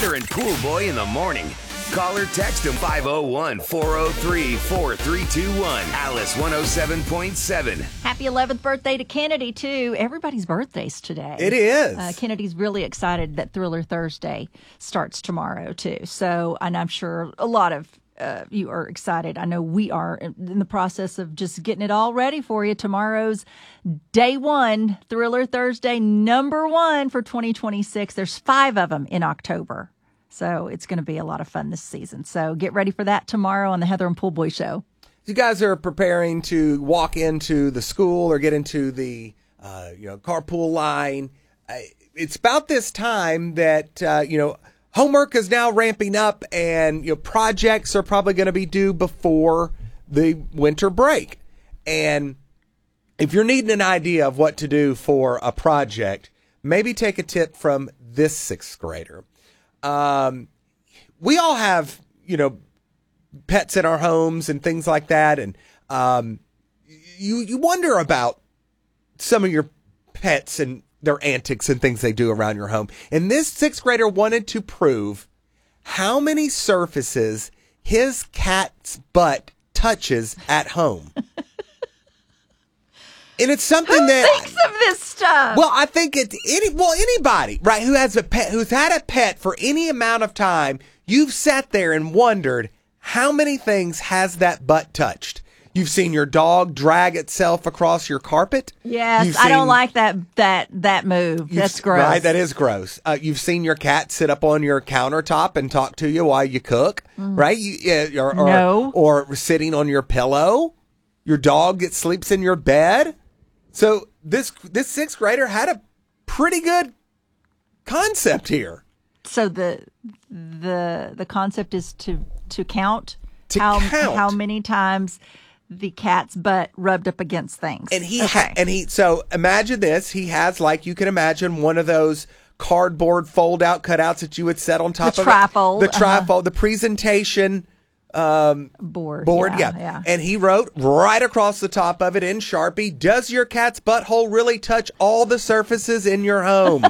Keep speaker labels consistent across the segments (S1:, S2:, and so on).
S1: Heather and Pool Boy in the morning. Call or text them 501-403-4321. Alice 107.7.
S2: Happy 11th birthday to Kennedy, too. Everybody's birthdays today.
S3: It is.
S2: Kennedy's really excited that Thriller Thursday starts tomorrow, too. So, and I'm sure a lot of you are excited. I know we are in the process of just getting it all ready for you. Tomorrow's day one, Thriller Thursday, number one for 2026. There's 5 of them in October. So it's going to be a lot of fun this season. So get ready for that tomorrow on the Heather and Pool Boy Show.
S3: You guys are preparing to walk into the school or get into the carpool line. It's about this time that homework is now ramping up, and projects are probably going to be due before the winter break. And if you're needing an idea of what to do for a project, maybe take a tip from this 6th grader. We all have, pets in our homes and things like that. And, you wonder about some of your pets and their antics and things they do around your home. And this 6th grader wanted to prove how many surfaces his cat's butt touches at home. And it's something
S2: Who thinks of this stuff?
S3: Well, I think it's anybody, right, who has a pet, who's had a pet for any amount of time, you've sat there and wondered how many things has that butt touched. You've seen your dog drag itself across your carpet.
S2: Yes, I don't like that move. That's gross.
S3: Right, that is gross. You've seen your cat sit up on your countertop and talk to you while you cook, right?
S2: No.
S3: Or sitting on your pillow. Your dog sleeps in your bed. So this 6th grader had a pretty good concept here.
S2: So the concept is to count how many times the cat's butt rubbed up against things.
S3: And so imagine this. He has, like you can imagine, one of those cardboard fold out cutouts that you would set on top of
S2: trifold.
S3: The trifold, the presentation
S2: board.
S3: Yeah. And he wrote right across the top of it in Sharpie, does your cat's butthole really touch all the surfaces in your home?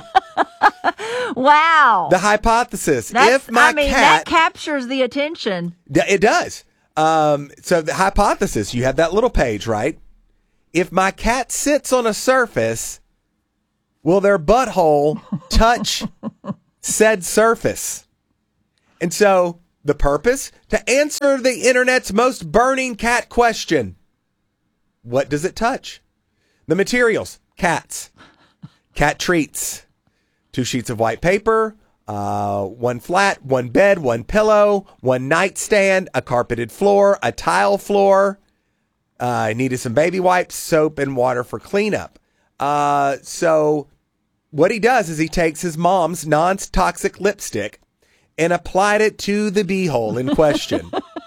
S2: Wow.
S3: The hypothesis.
S2: That captures the attention.
S3: It does. So the hypothesis, you have that little page, right? If my cat sits on a surface, will their butthole touch said surface? And so the purpose? To answer the internet's most burning cat question. What does it touch? The materials. Cats. Cat treats. 2 sheets of white paper. 1 flat, 1 bed, 1 pillow, 1 nightstand, a carpeted floor, a tile floor. I needed some baby wipes, soap, and water for cleanup. So what he does is he takes his mom's non-toxic lipstick and applied it to the beehole in question.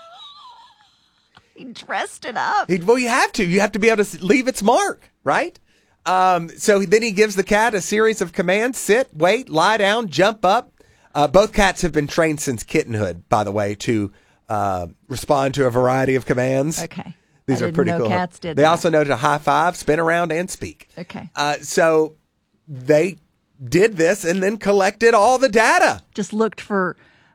S2: He dressed it up.
S3: Well, you have to. You have to be able to leave its mark, right? So then he gives the cat a series of commands: sit, wait, lie down, jump up. Both cats have been trained since kittenhood, by the way, to respond to a variety of commands.
S2: Okay.
S3: These are pretty cool.
S2: Cats did
S3: they
S2: that.
S3: also know to high five, spin around, and speak.
S2: Okay.
S3: So they did this and then collected all the data.
S2: Just looked for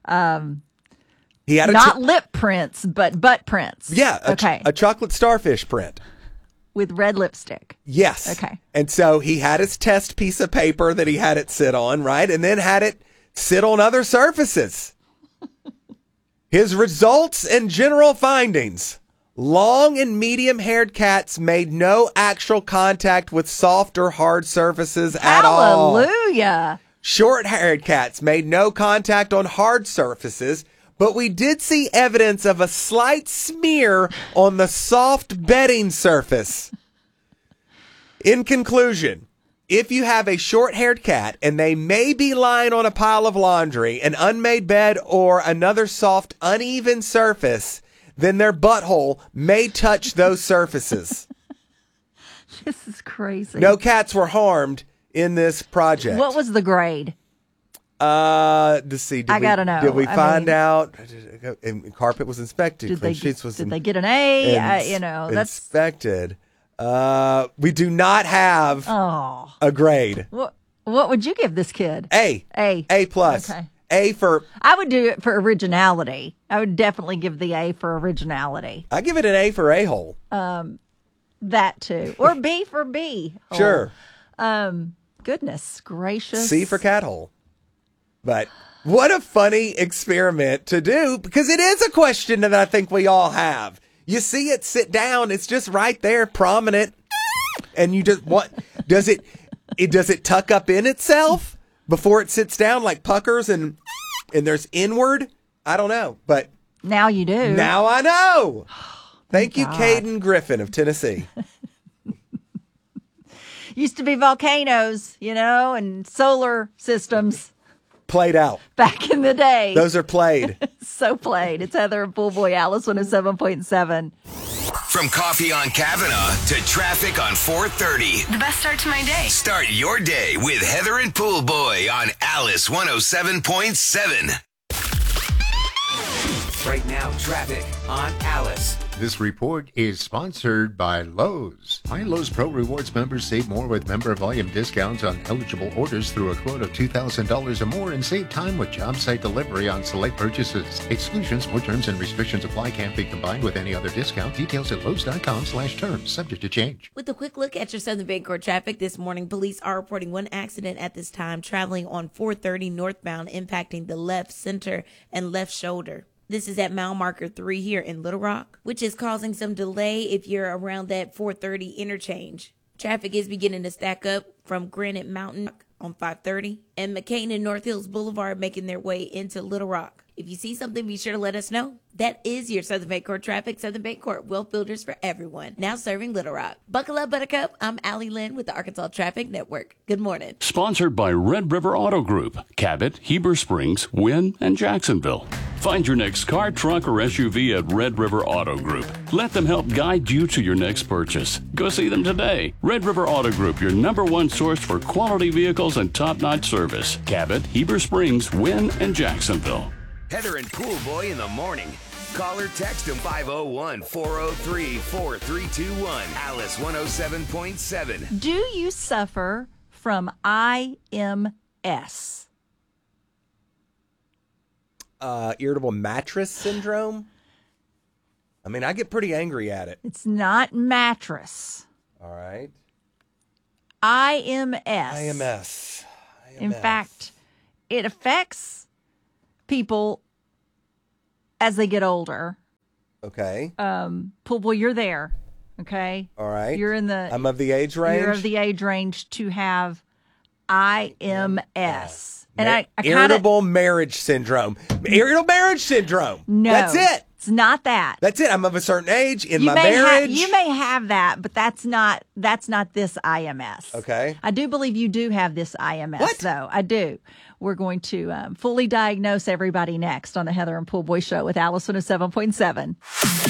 S3: he had
S2: not lip prints, but butt prints.
S3: Yeah.
S2: Okay.
S3: A chocolate starfish print.
S2: With red lipstick.
S3: Yes.
S2: Okay.
S3: And so he had his test piece of paper that he had it sit on, right? And then had it sit on other surfaces. His results and general findings. Long and medium-haired cats made no actual contact with soft or hard surfaces at all.
S2: Hallelujah.
S3: Short-haired cats made no contact on hard surfaces, but we did see evidence of a slight smear on the soft bedding surface. In conclusion, if you have a short-haired cat and they may be lying on a pile of laundry, an unmade bed, or another soft, uneven surface, then their butthole may touch those surfaces.
S2: This is crazy.
S3: No cats were harmed in this project.
S2: What was the grade?
S3: Let's see.
S2: I gotta know.
S3: Did we find out? And carpet was inspected.
S2: Did
S3: Clean sheets was
S2: they get an A? That's
S3: inspected. We do not have a grade.
S2: What would you give this kid?
S3: A.
S2: A.
S3: A plus.
S2: Okay.
S3: A for
S2: I would do it for originality. I would definitely give the A for originality.
S3: I give it an A for a-hole.
S2: That too. Or B for B.
S3: Sure.
S2: Goodness gracious.
S3: C for cat hole. But what a funny experiment to do, because it is a question that I think we all have. You see it sit down, it's just right there, prominent. And you just, what, does it tuck up in itself before it sits down like puckers and there's inward? I don't know, but
S2: Now you do.
S3: now I know. Thank you,
S2: God.
S3: Caden Griffin of Tennessee.
S2: Used to be volcanoes, and solar systems
S3: Played out.
S2: back in the day.
S3: Those are played.
S2: So played. It's Heather and Pool Boy, Alice 107.7.
S1: From coffee on Kavanaugh to traffic on 430.
S4: The best start to my day.
S1: Start your day with Heather and Pool Boy on Alice 107.7. Right now, traffic on Alice.
S5: This report is sponsored by Lowe's. My Lowe's Pro Rewards members save more with member volume discounts on eligible orders through a quote of $2,000 or more, and save time with job site delivery on select purchases. Exclusions, more terms and restrictions apply. Can't be combined with any other discount. Details at Lowe's.com/terms. Subject to change.
S6: With a quick look at your Southern Bayport traffic this morning, police are reporting one accident at this time traveling on 430 northbound, impacting the left center and left shoulder. This is at mile marker 3 here in Little Rock, which is causing some delay if you're around that 430 interchange. Traffic is beginning to stack up from Granite Mountain on 530 and McCain and North Hills Boulevard making their way into Little Rock. If you see something, be sure to let us know. That is your Southern Bayport traffic. Southern Bayport, wealth builders for everyone. Now serving Little Rock. Buckle up, Buttercup. I'm Allie Lynn with the Arkansas Traffic Network. Good morning.
S7: Sponsored by Red River Auto Group, Cabot, Heber Springs, Wynn, and Jacksonville. Find your next car, truck, or SUV at Red River Auto Group. Let them help guide you to your next purchase. Go see them today. Red River Auto Group, your #1 source for quality vehicles and top-notch service. Cabot, Heber Springs, Wynn, and Jacksonville.
S1: Heather and Pool Boy in the morning. Call or text him 501-403-4321. Alice 107.7.
S2: Do you suffer from IMS?
S3: Irritable mattress syndrome. I mean, I get pretty angry at it.
S2: It's not mattress.
S3: All right.
S2: IMS.
S3: IMS.
S2: In fact, it affects people as they get older.
S3: Okay.
S2: Pool Boy, you're there. Okay.
S3: All right.
S2: You're in the.
S3: I'm of the age range.
S2: You're of the age range to have IMS. And I
S3: irritable marriage syndrome. Irritable marriage syndrome.
S2: No,
S3: that's it.
S2: It's not that.
S3: That's it. I'm of a certain age in my marriage.
S2: You may have that, but that's not this IMS.
S3: Okay.
S2: I do believe you do have this IMS,
S3: What?
S2: though. I do. We're going to fully diagnose everybody next on the Heather and Pool Boy Show with Alice 107.7.